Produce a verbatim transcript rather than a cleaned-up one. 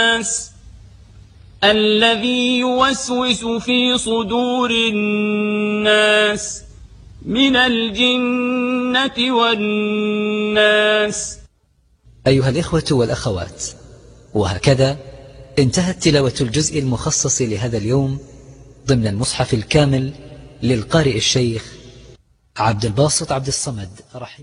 الناس الذي يوسوس في صدور الناس من الجنة والناس. أيها الإخوة والأخوات، وهكذا انتهت تلاوة الجزء المخصص لهذا اليوم ضمن المصحف الكامل للقارئ الشيخ عبد الباسط عبد الصمد رحمه